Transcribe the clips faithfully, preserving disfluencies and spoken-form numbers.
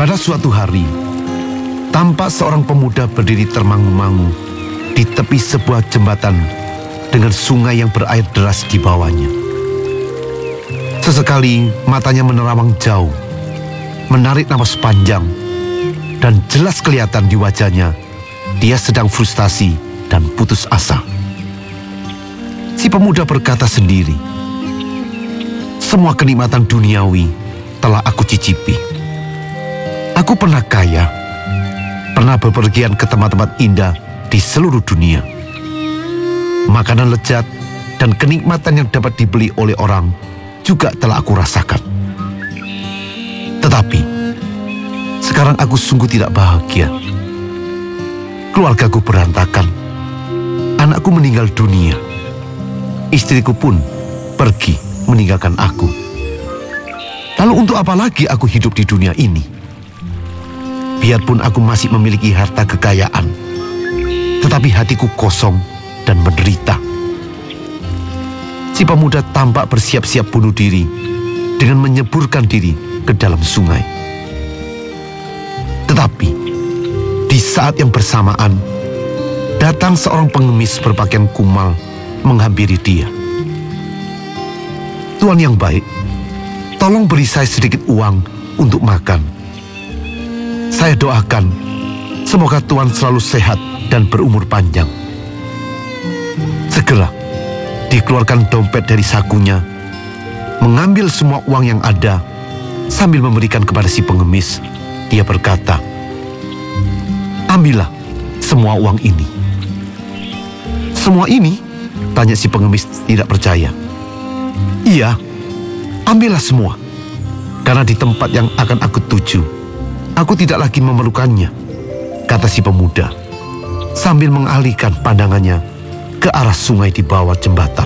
Pada suatu hari, tampak seorang pemuda berdiri termangu-mangu di tepi sebuah jembatan dengan sungai yang berair deras di bawahnya. Sesekali matanya menerawang jauh, menarik napas panjang, dan jelas kelihatan di wajahnya dia sedang frustasi dan putus asa. Si pemuda berkata sendiri, "Semua kenikmatan duniawi telah aku cicipi. Aku pernah kaya, pernah bepergian ke tempat-tempat indah di seluruh dunia. Makanan lezat dan kenikmatan yang dapat dibeli oleh orang juga telah aku rasakan. Tetapi sekarang aku sungguh tidak bahagia. Keluargaku berantakan, anakku meninggal dunia, istriku pun pergi meninggalkan aku. Lalu untuk apa lagi aku hidup di dunia ini? Biarpun aku masih memiliki harta kekayaan, tetapi hatiku kosong dan menderita." Si pemuda tampak bersiap-siap bunuh diri dengan menyeburkan diri ke dalam sungai. Tetapi di saat yang bersamaan, datang seorang pengemis berpakaian kumal menghampiri dia. "Tuan yang baik, tolong beri saya sedikit uang untuk makan. Saya doakan semoga Tuan selalu sehat dan berumur panjang." Segera dikeluarkan dompet dari sakunya, mengambil semua uang yang ada, sambil memberikan kepada si pengemis. Dia berkata, "Ambillah semua uang ini." "Semua ini?" tanya si pengemis tidak percaya. "Iya, ambillah semua, karena di tempat yang akan aku tuju, aku tidak lagi memerlukannya," kata si pemuda, sambil mengalihkan pandangannya ke arah sungai di bawah jembatan.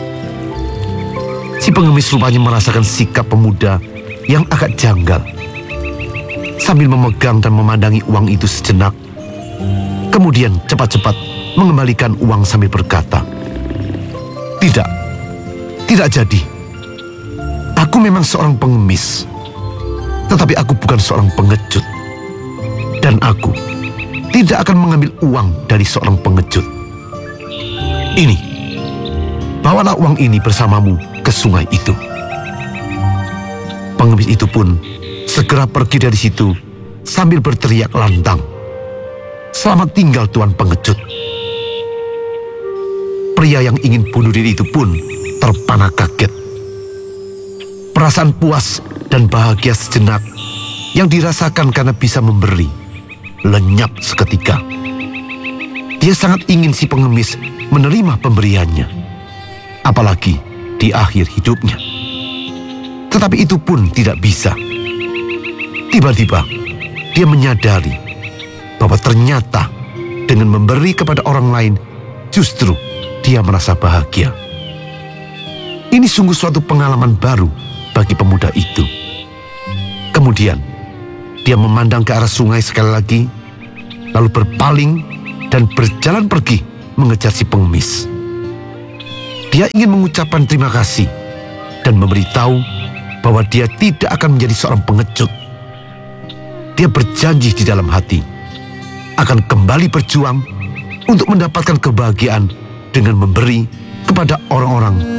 Si pengemis rupanya merasakan sikap pemuda yang agak janggal. Sambil memegang dan memandangi uang itu sejenak, kemudian cepat-cepat mengembalikan uang sambil berkata, "Tidak, tidak jadi. Aku memang seorang pengemis, tetapi aku bukan seorang pengecut. Dan aku tidak akan mengambil uang dari seorang pengecut. Ini, bawalah uang ini bersamamu ke sungai itu." Pengemis itu pun segera pergi dari situ sambil berteriak lantang, "Selamat tinggal Tuan pengecut." Pria yang ingin bunuh diri itu pun terpana kaget. Perasaan puas dan bahagia sejenak yang dirasakan karena bisa memberi lenyap seketika. Dia sangat ingin si pengemis menerima pemberiannya, apalagi di akhir hidupnya. Tetapi itu pun tidak bisa. Tiba-tiba dia menyadari bahwa ternyata dengan memberi kepada orang lain justru dia merasa bahagia. Ini sungguh suatu pengalaman baru bagi pemuda itu. Kemudian dia memandang ke arah sungai sekali lagi, lalu berpaling dan berjalan pergi mengejar si pengemis. Dia ingin mengucapkan terima kasih dan memberitahu bahwa dia tidak akan menjadi seorang pengecut. Dia berjanji di dalam hati akan kembali berjuang untuk mendapatkan kebahagiaan dengan memberi kepada orang-orang